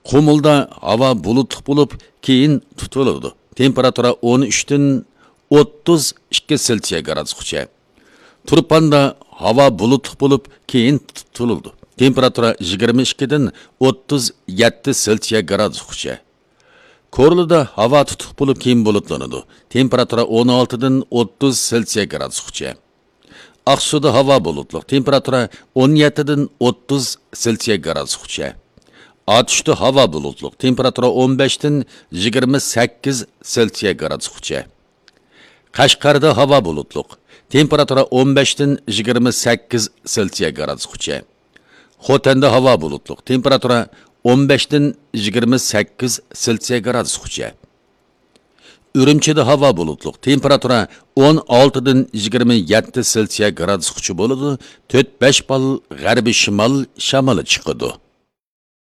Qumulda havo bulutli bo'lib, keyin tutiladi. Temperatura 13 dan 32 Selsiya gradusgacha. Turpanda havo bulutli bo'lib, keyin tutiladi. Temperatura 22 dan 37 Selsiya gradusgacha. Korluda havo tutuq bo'lib, keyin bulutlanadi. Temperatura 16 dan 30 Selsiya gradusgacha. Aqsuda havo bulutli. Temperatura 17 dan 30 Selsiya gradusgacha. Atışda hava bulutlu. Temperatura 15 dan 28 Selsiya gradusgacha. Qashqarda hava bulutlu. Temperatura 15 dan 28 Selsiya gradusgacha. Xotanda hava bulutlu. Temperatura 15 dan 28 Selsiya gradusgacha. Ürümçide hava bulutlu. Temperatura 16 dan 27 Selsiya gradusgacha bo'ladi. 4-5 bal g'arbiy shimol shamoli chiqadi.